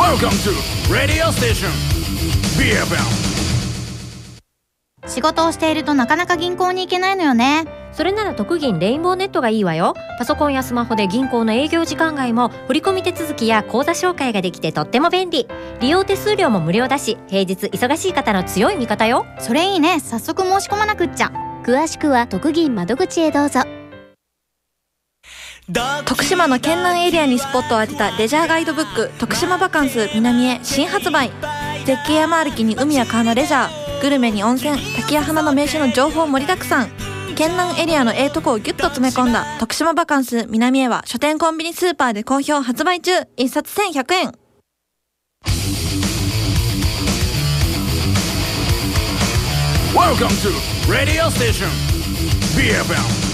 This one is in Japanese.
Welcome to Radio Station BFM。 仕事をしているとなかなか銀行に行けないのよね。 それなら特銀レインボーネットがいいわよ。パソコンやスマホで銀行の営業時間外も振込手続きや口座紹介ができてとっても便利。利用手数料も無料だし、平日忙しい方の強い味方よ。 それいいね。早速申し込まなくっちゃ。 詳しくは特銀窓口へどうぞ。 徳島の県南エリアにスポットを当てたレジャーガイドブック、徳島バカンス南へ新発売。絶景山歩きに海や川のレジャー、グルメに温泉、滝や花の名所の情報盛りだくさん。県南エリアのとこをギュッと詰め込んだ徳島バカンス南へは書店コンビニスーパーで好評発売中。1冊1100円。 Welcome to Radio Station BFM。